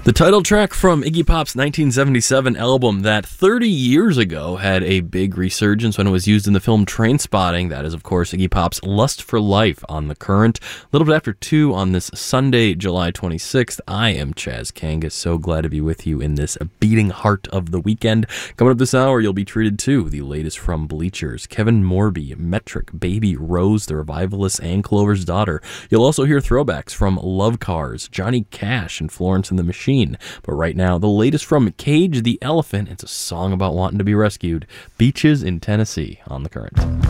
The title track from Iggy Pop's 1977 album that 30 years ago had a big resurgence when it was used in the film Trainspotting. That is, of course, Iggy Pop's Lust for Life on The Current. A little bit after 2 on this Sunday, July 26th. I am Chaz Kangas. So glad to be with you in this beating heart of the weekend. Coming up this hour, you'll be treated to the latest from Bleachers, Kevin Morby, Metric, Baby Rose, The Revivalists, and Clover's Daughter. You'll also hear throwbacks from Love Cars, Johnny Cash, and Florence and the Machine. But right now, the latest from Cage the Elephant. It's a song about wanting to be rescued. Beaches in Tennessee on The Current.